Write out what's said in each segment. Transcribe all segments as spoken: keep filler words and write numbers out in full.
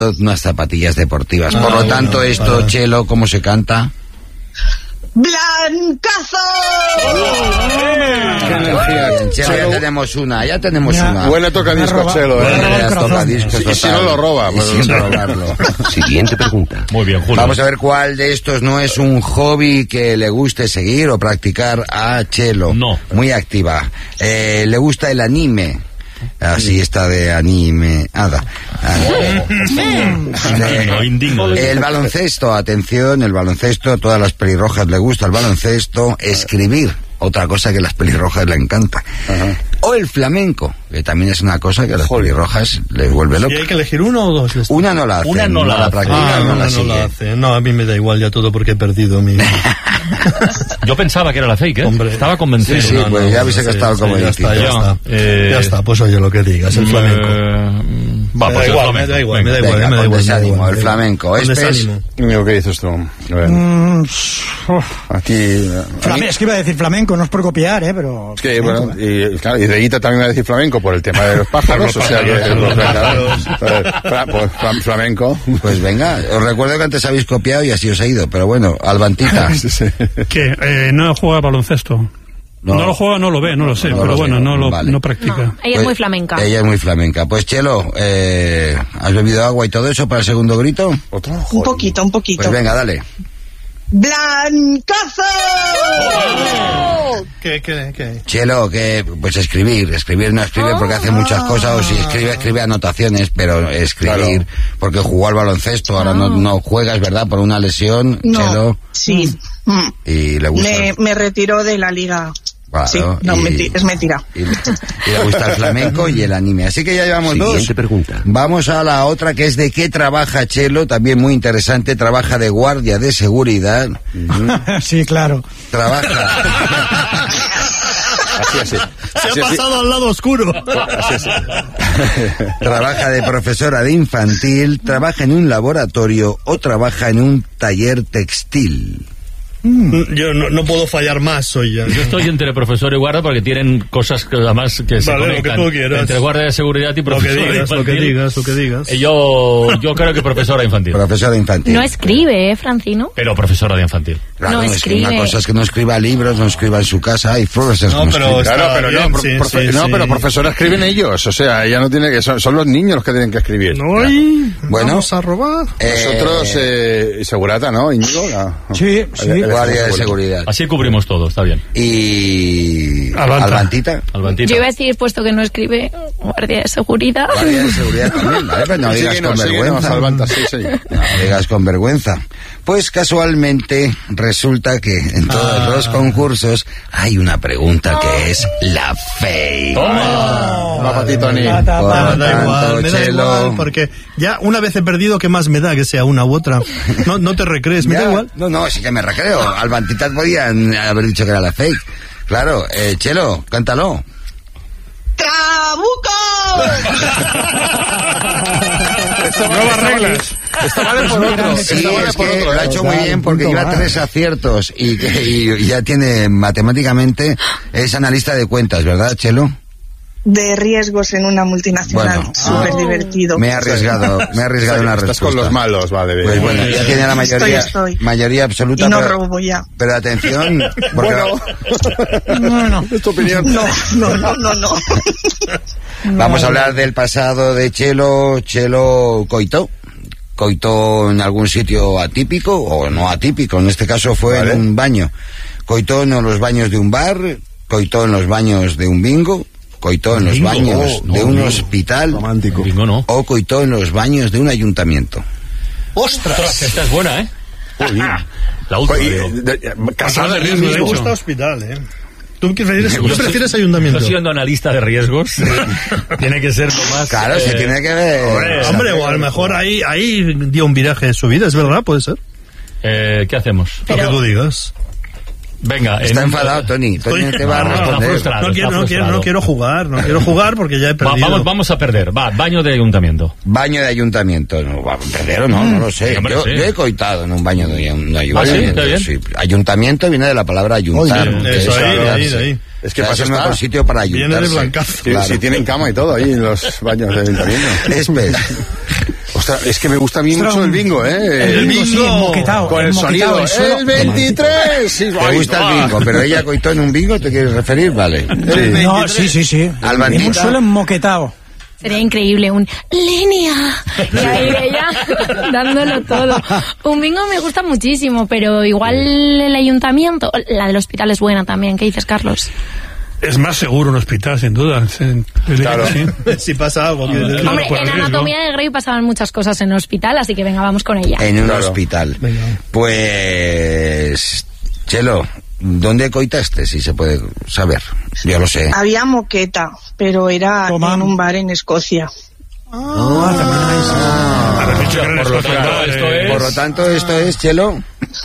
unas zapatillas deportivas. Por lo tanto, esto, Chelo, ¿cómo se canta? ¡Blancazo! ¡Qué energía! Chelo, ya tenemos una, ya tenemos Ya. una. Buena tocadiscos, Chelo, ¿eh? Buena tocadiscos, Y total. si no lo roba, Y pues, sin no. robarlo. Siguiente pregunta. Muy bien, Julio. Vamos a ver cuál de estos no es un hobby que le guste seguir o practicar a Chelo. No. Muy activa. Eh, le gusta el anime. Así está de anime. Ada. Indigno, indigno. El baloncesto, atención, el baloncesto, a todas las pelirrojas le gusta el baloncesto. Escribir, otra cosa que a las pelirrojas le encanta. Ajá. O el flamenco, que también es una cosa que a las pelirrojas les vuelve ¿Y loco. hay que elegir uno o dos? Una no la hace, Una no la hace. practica, Ah, no no, la no sigue. lo hace. No, a mí me da igual ya todo porque he perdido mi... Yo pensaba que era la fake, ¿eh? Hombre. Estaba convencido. Sí, sí, No, pues no, ya habéis sí, gastado sí, como ya distinto. está, ya Ya, está. eh, Ya está, pues oye lo que digas, el flamenco. Eh, va, Me pues da el igual, flamenco. me da igual, Venga. me da igual, Venga, me da con igual. desánimo, me da igual, el flamenco. Con Este es- desánimo. Amigo, ¿qué dices tú? A ver, Mm, aquí... eh, Flamenco, es que iba a decir flamenco, no es por copiar, ¿eh? Pero... Es que, bueno, y, claro, y Reguita también va a decir flamenco por el tema de los pájaros, o sea que... Los pájaros. Fla- pues, fla- flamenco. Pues venga, os recuerdo que antes habéis copiado y así os ha ido, pero bueno, Albantita. Sí, sí. ¿Qué? Eh, no juega baloncesto. No. No. lo juega, no lo ve, no lo sé, No pero lo bueno, sé, no lo vale. no practica. No, ella es Pues, muy flamenca. Ella es muy flamenca. Pues Chelo, eh, ¿has bebido agua y todo eso para el segundo grito? Otro, Un joder. poquito, un poquito. Pues venga, dale. ¡Blancazo! ¿Qué, qué, qué? Chelo, que pues escribir, escribir no escribe porque hace muchas cosas, o si escribe, escribe anotaciones, pero escribir, porque jugó al baloncesto, ahora no, no juega, es verdad, por una lesión, No, Chelo, sí. Mm. y le gusta... Me, me retiró de la liga. Claro, Sí, no, y- menti- es mentira. Y, le- y le gusta el flamenco y el anime. Así que ya llevamos dos. Siguiente pregunta. Vamos a la otra, que es de qué trabaja Chelo, también muy interesante. Trabaja de guardia de seguridad. Sí, claro. Trabaja... Así, así. Se Así, ha así. pasado al lado oscuro. Así, así. Trabaja de profesora de infantil, trabaja en un laboratorio o trabaja en un taller textil. Yo no, no puedo fallar más, soy ya. Yo estoy entre profesor y guardia porque tienen cosas que además que se Vale, lo que conectan. tú quieras. Entre guardia de seguridad y Lo que profesor digas, lo que infantil. digas, lo que digas. Eh, Yo, yo creo que profesora infantil. Profesora infantil. No escribe, ¿eh, Francino? Pero profesora de infantil. Claro, no es que escribe. una cosa es que no escriba libros, no escriba en su casa, hay profesores No, que no pero escriben. está Claro, pero bien, no, pro- sí, profe- sí, no, sí. pero profesora escriben ellos, o sea, ella no tiene que, son, son los niños los que tienen que escribir. No hay... Bueno. Vamos a robar. Eh, Nosotros, eh, y segurata, ¿no? Íñigo, la- Sí, sí. el- el- guardia de el- seguridad. Así cubrimos todo, está bien. Y... Albanta. Albantita. Albantita. Yo iba a decir, puesto que no escribe, guardia de seguridad. Guardia de seguridad también, ¿vale? Pero no digas Síguenos, con síguenos, vergüenza. Albanta, sí, sí. No digas con vergüenza. Pues casualmente resulta que en todos Ah. los concursos hay una pregunta que es la fake. Va para ti, Tony. Ta, ta, Por ta. lo Me da tanto, igual, me da Chelo, igual, porque ya una vez he perdido, ¿qué más me da que sea una u otra? No, no te recrees, me ya, da igual. No, no, sí que me recreo. Albantitas podían haber dicho que era la fake. Claro, eh, Chelo, cántalo. Nuevas reglas. Esta vale por otro. Sí, Esta vale es por que otro. lo ha hecho ya, muy bien un porque punto lleva más. tres aciertos y, que- y ya tiene matemáticamente, es analista de cuentas, ¿verdad, Chelo? De riesgos en una multinacional. Bueno. Súper divertido. Me he arriesgado, me he arriesgado una Estás respuesta. con los malos, vale. Pues bueno, ya tiene la mayoría, Estoy, estoy. mayoría absoluta. Y no pero, robo ya. pero atención, porque Bueno, es tu opinión. No, no, no, no, no. vamos a hablar del pasado de Chelo. Chelo coitó. Coitó en algún sitio atípico o no atípico, en este caso fue Vale. en un baño. Coitó en los baños de un bar, coitó en los baños de un bingo, coitó en los Bingo, baños no, de no, un bingo. hospital Romántico. Bingo no. o coitó en los baños de un ayuntamiento. ¡Ostras! Esta es buena, ¿eh? La última, Oye, digo. de- de- Casada A de mí me riesgo. gusta hospital, ¿eh? ¿Tú qué prefieres, Yo tú soy- prefieres ayuntamiento? Yo siendo analista de riesgos, tiene que ser lo más... Claro, eh, se tiene que ver. hombre, Hombre, o a lo mejor ahí, ahí dio un viraje de su vida, ¿es verdad? ¿Puede ser? eh, ¿Qué hacemos? Lo que tú digas. Venga, Está en- enfadado, Tony. Tony Estoy- te va a No, no, está responder. frustrado. No quiero, está no, quiero, no frustrado. quiero jugar, no quiero jugar porque ya he Va- perdido. vamos, vamos a perder. Va, baño de ayuntamiento. Baño de ayuntamiento, no, va a perder o no, no lo sé. Sí, hombre, yo, sí. yo he coitado en un baño de un ¿Ah, sí? ayuntamiento. ¿Está bien? sí. Ayuntamiento viene de la palabra ayuntar. Oye, que eso es ahí, de ahí, ayuntarse. de ahí. Es que O sea, para es eso el mejor está. sitio para Viene ayuntarse. de Blancazo. Sí, Claro. sí, tienen cama y todo ahí en los baños de ayuntamiento. Espes. Ostras, es que me gusta a mí mucho el bingo, ¿eh? El bingo, sí, moquetao, con el sonido. el suelo. ¡El veintitrés! Sí, Te gusta el bingo, pero ella coitó en un bingo, ¿te quieres referir? Vale. Sí. No, sí, sí, sí. Albantita. En un suelo enmoquetado. Sería increíble un línea y ahí ella dándolo todo. Un bingo me gusta muchísimo, pero igual el ayuntamiento, la del hospital es buena también. ¿Qué dices, Carlos? Es más seguro un hospital, sin duda. Sí, Claro. sí. Si pasa algo. que- Claro, Hombre, por en riesgo. Anatomía de Grey pasaban muchas cosas en el hospital, así que venga, vamos con ella. En un Claro. hospital. Venga. Pues... Chelo, ¿dónde coitaste, si se puede saber? Yo lo sé. Había moqueta, pero era Toma. en un bar en Escocia. Habéis dicho que era en Por lo Escocia. tanto, esto Vale. es- Por lo tanto, esto es, Chelo...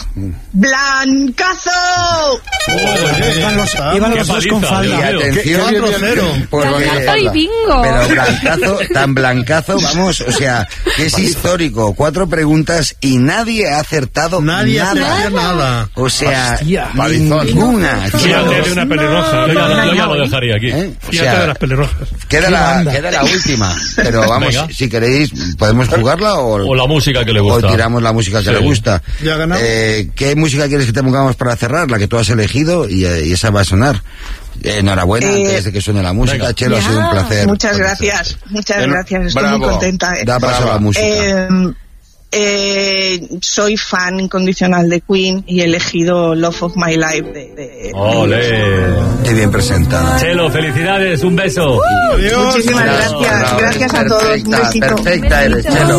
¡Blancazo! Iban los, iban qué los dos con paliza, Y Dios falda. mío. atención, cuatro cero. porque- Blancazo y bingo. Pero blancazo, tan blancazo, vamos, o sea, que es histórico. Cuatro preguntas y nadie ha acertado Nadie hace nada. nada. O sea, Hostia. ninguna. Fíjate Chelo. de una pelirroja. Yo ya, Fíjate yo ya lo dejaría aquí. ¿Eh? O de sea, las pelirrojas. queda Qué la, banda. queda la última. Pero vamos, Venga. si queréis, podemos jugarla o, O la música que le o gusta. tiramos la música que Sí. le gusta. Ya ganamos. Eh, ¿Qué música quieres que te pongamos para cerrar? La que tú has elegido y, eh, y esa va a sonar. Eh, enhorabuena, Eh, antes de que suene la música. venga. Chelo, ha sido un Ya. placer. Muchas gracias, muchas Bueno, gracias. Estoy bravo. muy contenta. eh. Da paso a la música. Eh, eh, soy fan incondicional de Queen y he elegido Love of My Life de, de- Ole. Qué bien presentada. Chelo, felicidades, un beso. Muchísimas Bravo, gracias, bravo. gracias a todos. Un Perfecta, besito. perfecta eres, Chelo.